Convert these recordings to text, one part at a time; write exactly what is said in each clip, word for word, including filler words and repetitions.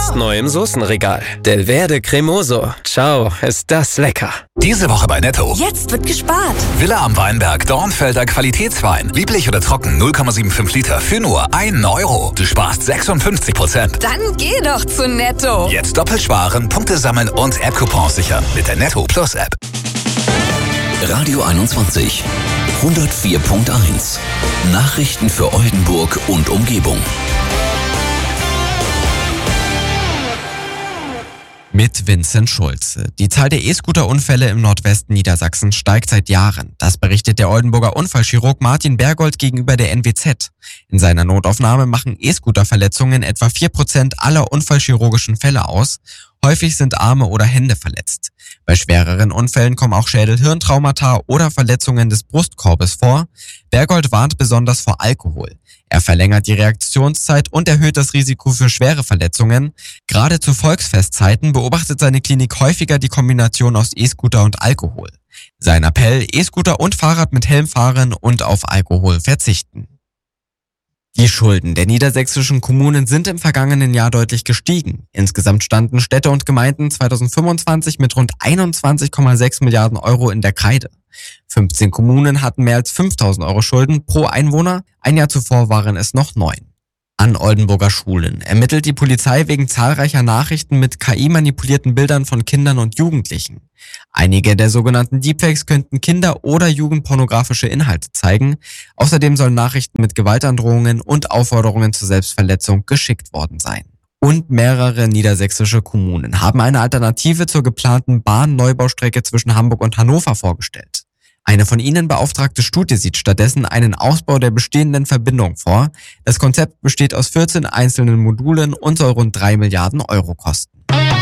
Jetzt neu im Soßenregal. Delverde Cremoso. Ciao, ist das lecker. Diese Woche bei Netto. Jetzt wird gespart. Villa am Weinberg, Dornfelder Qualitätswein. Lieblich oder trocken, null Komma fünfundsiebzig Liter für nur einen Euro. Du sparst sechsundfünfzig Prozent. Dann geh doch zu Netto. Jetzt doppelt sparen, Punkte sammeln und App-Coupons sichern mit der Netto Plus App. Radio einundzwanzig, hundertvier Komma eins. Nachrichten für Oldenburg und Umgebung. Mit Vincent Schulze. Die Zahl der E-Scooter-Unfälle im Nordwesten Niedersachsen steigt seit Jahren. Das berichtet der Oldenburger Unfallchirurg Martin Bergold gegenüber der N W Z. In seiner Notaufnahme machen E-Scooter-Verletzungen etwa vier Prozent aller unfallchirurgischen Fälle aus. Häufig sind Arme oder Hände verletzt. Bei schwereren Unfällen kommen auch Schädel-Hirntraumata oder Verletzungen des Brustkorbes vor. Bergold warnt besonders vor Alkohol. Er verlängert die Reaktionszeit und erhöht das Risiko für schwere Verletzungen. Gerade zu Volksfestzeiten beobachtet seine Klinik häufiger die Kombination aus E-Scooter und Alkohol. Sein Appell: E-Scooter und Fahrrad mit Helm fahren und auf Alkohol verzichten. Die Schulden der niedersächsischen Kommunen sind im vergangenen Jahr deutlich gestiegen. Insgesamt standen Städte und Gemeinden zweitausendfünfundzwanzig mit rund einundzwanzig Komma sechs Milliarden Euro in der Kreide. fünfzehn Kommunen hatten mehr als fünftausend Euro Schulden pro Einwohner. Ein Jahr zuvor waren es noch neun. An Oldenburger Schulen ermittelt die Polizei wegen zahlreicher Nachrichten mit K I-manipulierten Bildern von Kindern und Jugendlichen. Einige der sogenannten Deepfakes könnten Kinder- oder jugendpornografische Inhalte zeigen. Außerdem sollen Nachrichten mit Gewaltandrohungen und Aufforderungen zur Selbstverletzung geschickt worden sein. Und mehrere niedersächsische Kommunen haben eine Alternative zur geplanten Bahnneubau-Strecke zwischen Hamburg und Hannover vorgestellt. Eine von ihnen beauftragte Studie sieht stattdessen einen Ausbau der bestehenden Verbindung vor. Das Konzept besteht aus vierzehn einzelnen Modulen und soll rund drei Milliarden Euro kosten.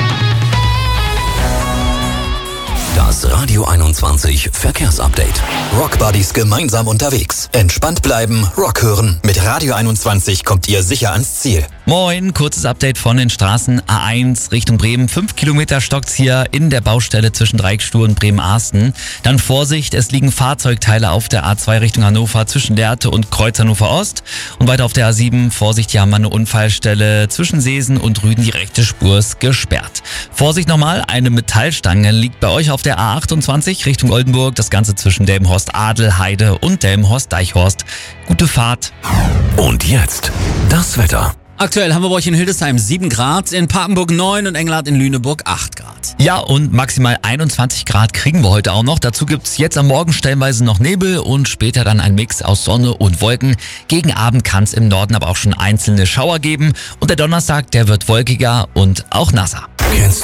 Das Radio einundzwanzig Verkehrsupdate. Rockbuddies gemeinsam unterwegs. Entspannt bleiben, Rock hören. Mit Radio einundzwanzig kommt ihr sicher ans Ziel. Moin, kurzes Update von den Straßen. A eins Richtung Bremen. Fünf Kilometer stockt's hier in der Baustelle zwischen Dreiecksstuhl und Bremen-Arsten. Dann Vorsicht, es liegen Fahrzeugteile auf der A zwei Richtung Hannover zwischen Lehrte und Kreuz Hannover Ost. Und weiter auf der A sieben, Vorsicht, hier haben wir eine Unfallstelle zwischen Seesen und Rüden. Die rechte Spur ist gesperrt. Vorsicht nochmal, eine Metallstange liegt bei euch auf der A achtundzwanzig Richtung Oldenburg. Das Ganze zwischen Delmenhorst-Adelheide und Delmenhorst-Deichhorst. Gute Fahrt. Und jetzt das Wetter. Aktuell haben wir bei euch in Hildesheim sieben Grad, in Papenburg neun und Engelhardt in Lüneburg acht Grad. Ja, und maximal einundzwanzig Grad kriegen wir heute auch noch. Dazu gibt's jetzt am Morgen stellenweise noch Nebel und später dann ein Mix aus Sonne und Wolken. Gegen Abend kann's im Norden aber auch schon einzelne Schauer geben. Und der Donnerstag, der wird wolkiger und auch nasser. Kennst